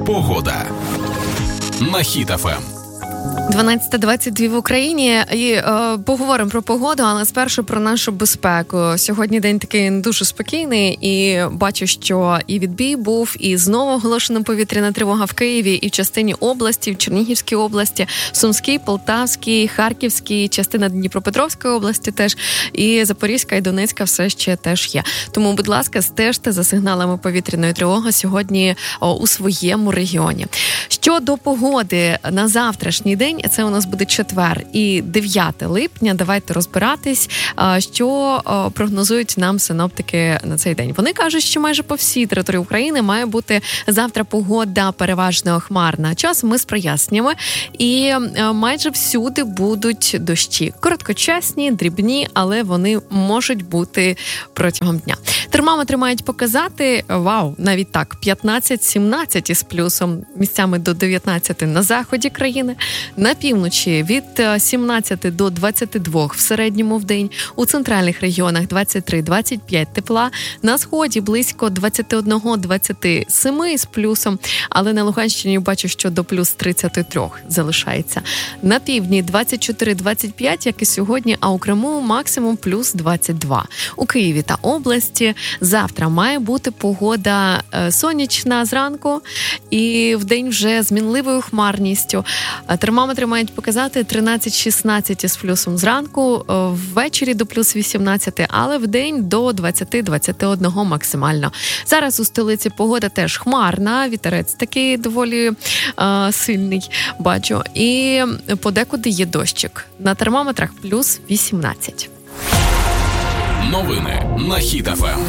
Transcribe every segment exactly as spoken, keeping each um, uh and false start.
Погода на Хіт еф ем. дванадцята двадцять два в Україні, і е, поговоримо про погоду, але спершу про нашу безпеку. Сьогодні день такий дуже спокійний, і бачу, що і відбій був, і знову оголошена повітряна тривога в Києві, і в частині області, в Чернігівській області, Сумській, Полтавській, Харківській, частина Дніпропетровської області теж, і Запорізька, і Донецька все ще теж є. Тому, будь ласка, стежте за сигналами повітряної тривоги сьогодні о, у своєму регіоні. Щодо погоди на завтрашній день, це у нас буде четвер і дев'яте липня. Давайте розбиратись, що прогнозують нам синоптики на цей день. Вони кажуть, що майже по всій території України має бути завтра погода переважно хмарна. Часом ми з проясненнями, і майже всюди будуть дощі. Короткочасні, дрібні, але вони можуть бути протягом дня. Термометри мають показати, вау, навіть так, п'ятнадцять-сімнадцять із плюсом, місцями до дев'ятнадцяти на заході країни. На півночі від сімнадцяти до двадцяти двох в середньому в день, у центральних регіонах двадцять три - двадцять п'ять тепла, на сході близько двадцять один - двадцять сім із плюсом, але на Луганщині бачу, що до плюс тридцять три залишається. На півдні двадцять чотири - двадцять п'ять, як і сьогодні, а у Криму максимум плюс двадцять два. У Києві та області завтра має бути погода сонячна зранку і вдень вже з мінливою хмарністю. Термометри мають показати тринадцять - шістнадцять із плюсом зранку, ввечері до плюс вісімнадцять, але вдень до двадцять - двадцять один максимально. Зараз у столиці погода теж хмарна, вітерець такий доволі е, сильний, бачу, і подекуди є дощик. На термометрах плюс вісімнадцять. Новини на Хіт еф ем.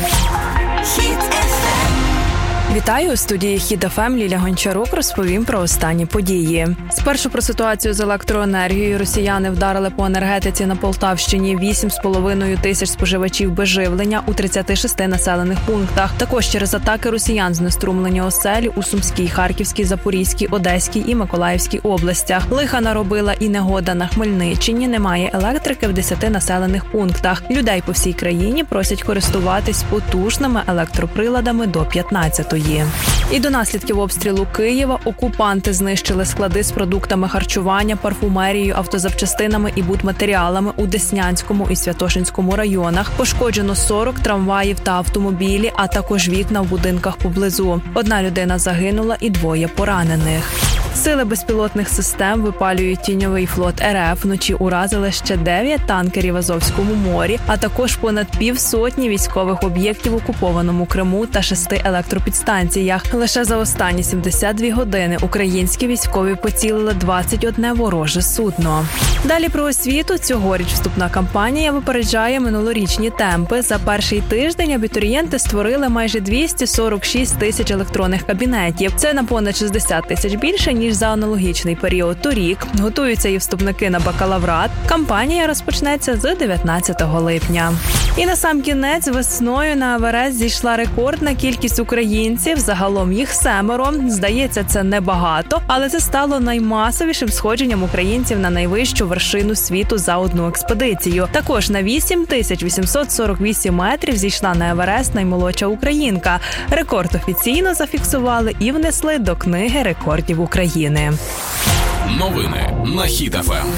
Вітаю, у студії Хіт еф ем Ліля Гончарук розповім про останні події. Спершу про ситуацію з електроенергією. Росіяни вдарили по енергетиці на Полтавщині. вісім з половиною тисяч споживачів без живлення у тридцяти шести населених пунктах. Також через атаки росіян знеструмлені оселі у Сумській, Харківській, Запорізькій, Одеській і Миколаївській областях. Лиха наробила і негода на Хмельниччині. Немає електрики в десяти населених пунктах. Людей по всій країні просять користуватись потужними електроприладами до п'ятнадцятої. І до наслідків обстрілу Києва окупанти знищили склади з продуктами харчування, парфумерією, автозапчастинами і будматеріалами у Деснянському і Святошинському районах. Пошкоджено сорок трамваїв та автомобілі, а також вікна в будинках поблизу. Одна людина загинула і двоє поранених. Сили безпілотних систем випалюють тіньовий флот ер еф. Вночі уразили ще дев'ять танкерів в Азовському морі, а також понад півсотні військових об'єктів в окупованому Криму та шести електропідстанціях. Лише за останні сімдесят дві години українські військові поцілили двадцять одне вороже судно. Далі про освіту. Цьогоріч вступна кампанія випереджає минулорічні темпи. За перший тиждень абітурієнти створили майже двісті сорок шість тисяч електронних кабінетів. Це на понад шістдесят тисяч більше, ніж за аналогічний період торік. Готуються і вступники на бакалаврат. Кампанія розпочнеться з дев'ятнадцятого липня. І насамкінець весною на Еверест зійшла рекордна кількість українців. Загалом їх семеро. Здається, це небагато, але це стало наймасовішим сходженням українців на найвищу вершину світу за одну експедицію. Також на вісім тисяч вісімсот сорок вісім метрів зійшла на Еверест наймолодша українка. Рекорд офіційно зафіксували і внесли до книги рекордів України. Новини на Хіт еф ем.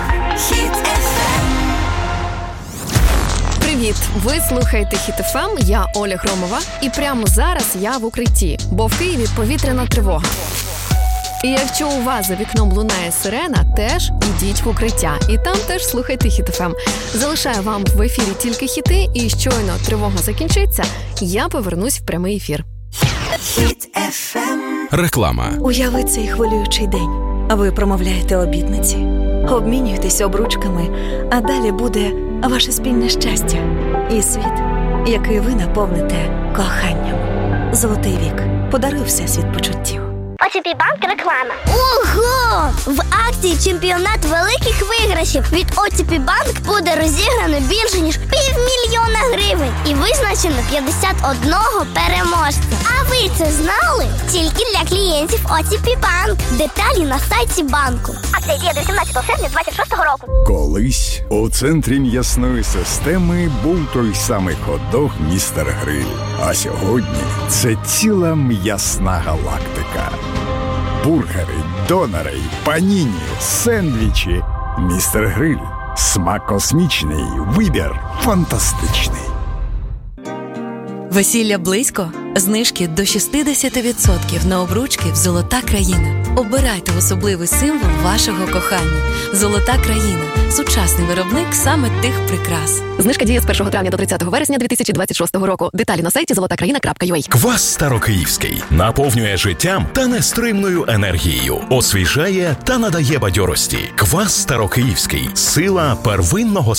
Привіт! Ви слухаєте Хіт еф ем, я Оля Громова, і прямо зараз я в укритті, бо в Києві повітряна тривога. І якщо у вас за вікном лунає сирена, теж ідіть в укриття. І там теж слухайте Хіт еф ем. Залишаю вам в ефірі тільки хіти, і щойно тривога закінчиться, я повернусь в прямий ефір. Хіт еф ем. Реклама. Уяви цей хвилюючий день. А ви промовляєте обітниці, обмінюєтесь обручками, а далі буде ваше спільне щастя і світ, який ви наповните коханням. Золотий вік. Подаруй всесвіт почуттів. о те пі Банк реклама. Ого! В акції «Чемпіонат великих виграшів» від о те пі Банк буде розіграно більше, ніж півмільйона гривень і визначено п'ятдесят одного переможця. А ви це знали? Тільки для клієнтів о те пі Банк. Деталі на сайті банку. Акція діє до сімнадцятого серпня двадцять шостого року. Колись у центрі м'ясної системи був той самий хот-дог «Містер Гриль». А сьогодні це ціла м'ясна галактика. бургери, донори, паніні, сендвічі. Містер Гриль. Смак космічний, вибір фантастичний. Весілля близько? Знижки до шістдесят відсотків на обручки в «Золота країна». Обирайте особливий символ вашого кохання. «Золота країна» – сучасний виробник саме тих прикрас. Знижка діє з першого травня до тридцятого вересня дві тисячі двадцять шостого року. Деталі на сайті золота країна крапка ю а. Квас Старокиївський наповнює життям та нестримною енергією, освіжає та надає бадьорості. Квас Старокиївський – сила первинного